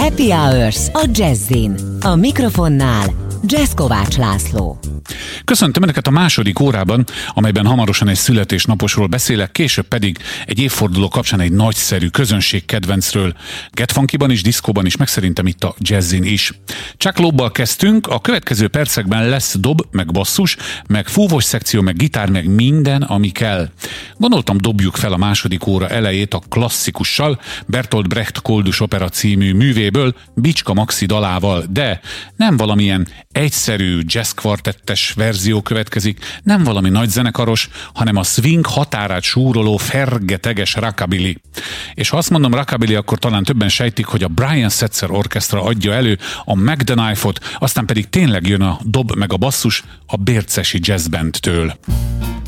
Happy Hours a Jazzin. A mikrofonnál Jazz Kovács László. Köszöntöm Önöket a második órában, amelyben hamarosan egy születésnaposról beszélek, később pedig egy évforduló kapcsán egy nagyszerű közönségkedvencről. Get Funkyban is, diszkóban is, meg szerintem itt a Jazzin is. Chuck Lobbal kezdtünk, a következő percekben lesz dob, meg basszus, meg fúvós szekció, meg gitár, meg minden, ami kell. Gondoltam, dobjuk fel a második óra elejét a klasszikussal, Bertolt Brecht Koldus Opera című művéből, Bicska Maxi dalával, de nem valamilyen egyszerű jazz kvartettes verzió következik, nem valami nagy zenekaros, hanem a swing határát súroló fergeteges rockabilly. És ha azt mondom rockabilly, akkor talán többen sejtik, hogy a Brian Setzer Orchestra adja elő a Mac the Knife-ot, aztán pedig tényleg jön a dob meg a basszus a Bércesi Jazz Bandtől.